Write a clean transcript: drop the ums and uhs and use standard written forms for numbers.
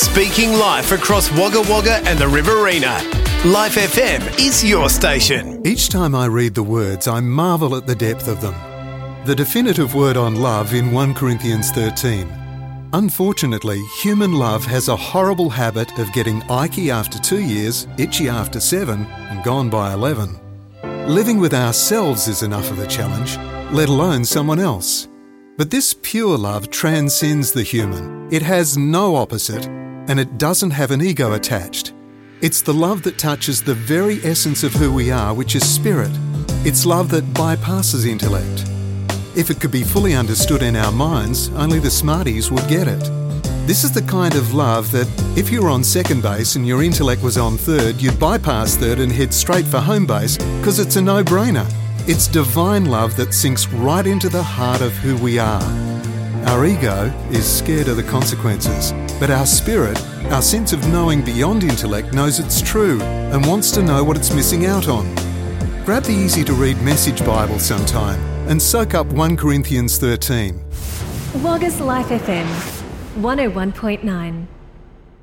Speaking life across Wagga Wagga and the Riverina. Life FM is your station. Each time I read the words, I marvel at the depth of them. The definitive word on love in 1 Corinthians 13. Unfortunately, human love has a horrible habit of getting icky after 2 years, itchy after 7, and gone by 11. Living with ourselves is enough of a challenge, let alone someone else. But this pure love transcends the human. It has no opposite, and it doesn't have an ego attached. It's the love that touches the very essence of who we are, which is spirit. It's love that bypasses intellect. If it could be fully understood in our minds, only the smarties would get it. This is the kind of love that, if you were on second base and your intellect was on third, you'd bypass third and head straight for home base because it's a no-brainer. It's divine love that sinks right into the heart of who we are. Our ego is scared of the consequences, but our spirit, our sense of knowing beyond intellect, knows it's true and wants to know what it's missing out on. Grab the easy-to-read Message Bible sometime and soak up 1 Corinthians 13. Wagga's Life FM 101.9.